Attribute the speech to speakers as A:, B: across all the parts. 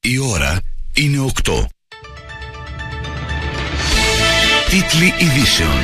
A: Η ώρα είναι 8. Τίτλοι ειδήσεων.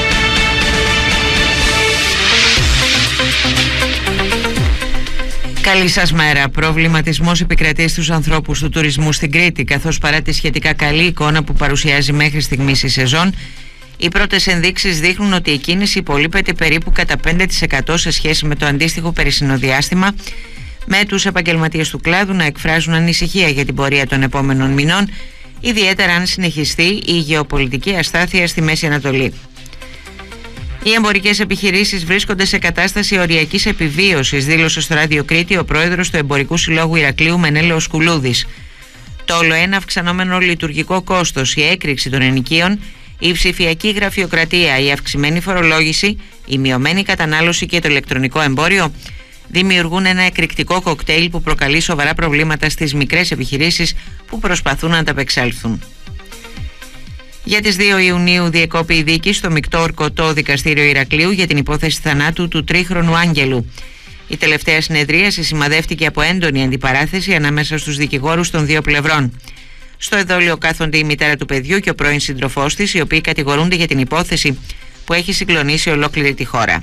B: Καλή σας μέρα. Προβληματισμός επικρατεί στους ανθρώπους του τουρισμού στην Κρήτη, καθώς παρά τη σχετικά καλή εικόνα που παρουσιάζει μέχρι στιγμής η σεζόν, οι πρώτες ενδείξεις δείχνουν ότι η κίνηση υπολείπεται περίπου κατά 5% σε σχέση με το αντίστοιχο περσινό διάστημα, με τους επαγγελματίες του κλάδου να εκφράζουν ανησυχία για την πορεία των επόμενων μηνών, ιδιαίτερα αν συνεχιστεί η γεωπολιτική αστάθεια στη Μέση Ανατολή. Οι εμπορικές επιχειρήσεις βρίσκονται σε κατάσταση οριακής επιβίωσης, δήλωσε στο Ράδιο Κρήτη ο πρόεδρος του Εμπορικού Συλλόγου Ηρακλείου Μενέλαος Κουλούδης. Το ολοένα αυξανόμενο λειτουργικό κόστος, η έκρηξη των ενοικίων, η ψηφιακή γραφειοκρατία, η αυξημένη φορολόγηση, η μειωμένη κατανάλωση και το ηλεκτρονικό εμπόριο δημιουργούν ένα εκρηκτικό κοκτέιλ που προκαλεί σοβαρά προβλήματα στις μικρές επιχειρήσεις που προσπαθούν να ανταπεξέλθουν. Για τις 2 Ιουνίου διεκόπη η δίκη στο Μεικτό Ορκωτό Δικαστήριο Ηρακλείου για την υπόθεση θανάτου του 3χρονου Άγγελου. Η τελευταία συνεδρίαση σημαδεύτηκε από έντονη αντιπαράθεση ανάμεσα στους δικηγόρους των δύο πλευρών. Στο εδόλιο κάθονται η μητέρα του παιδιού και ο πρώην σύντροφός της, οι οποίοι κατηγορούνται για την υπόθεση που έχει συγκλονίσει ολόκληρη τη χώρα.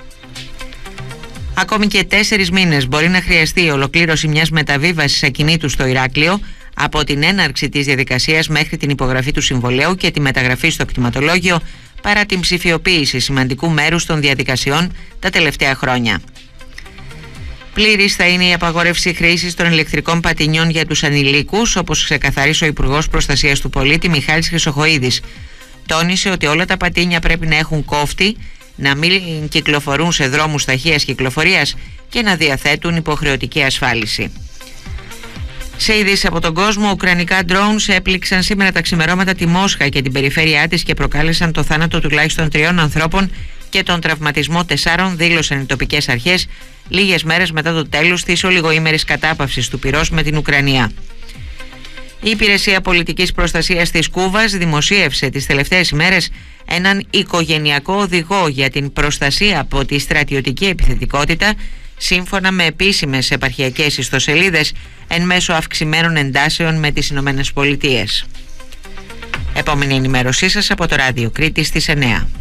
B: Ακόμη και 4 μήνες μπορεί να χρειαστεί η ολοκλήρωση μιας μεταβίβασης ακινήτου στο Ηράκλειο από την έναρξη της διαδικασίας μέχρι την υπογραφή του συμβολαίου και τη μεταγραφή στο κτηματολόγιο, παρά την ψηφιοποίηση σημαντικού μέρους των διαδικασιών τα τελευταία χρόνια. Πλήρης θα είναι η απαγόρευση χρήσης των ηλεκτρικών πατινιών για τους ανηλίκους, όπως ξεκαθάρισε ο Υπουργός Προστασίας του Πολίτη Μιχάλης Χρυσοχοΐδης. Τόνισε ότι όλα τα πατίνια πρέπει να έχουν κόφτη, να μην κυκλοφορούν σε δρόμους ταχείας κυκλοφορίας και να διαθέτουν υποχρεωτική ασφάλιση. Σε ειδήσεις από τον κόσμο, ουκρανικά drones έπληξαν σήμερα τα ξημερώματα τη Μόσχα και την περιφέρειά της και προκάλεσαν το θάνατο τουλάχιστον 3 ανθρώπων και τον τραυματισμό 4, δήλωσαν οι τοπικές αρχές λίγες μέρες μετά το τέλος της ολιγοήμερης κατάπαυσης του πυρός με την Ουκρανία. Η Υπηρεσία Πολιτικής Προστασίας της Κούβας δημοσίευσε τις τελευταίες ημέρες έναν οικογενειακό οδηγό για την προστασία από τη στρατιωτική επιθετικότητα, σύμφωνα με επίσημες επαρχιακές ιστοσελίδες, εν μέσω αυξημένων εντάσεων με τις Ηνωμένες Πολιτείες. Επόμενη ενημέρωσή σας από το Ράδιο Κρήτη στις 9.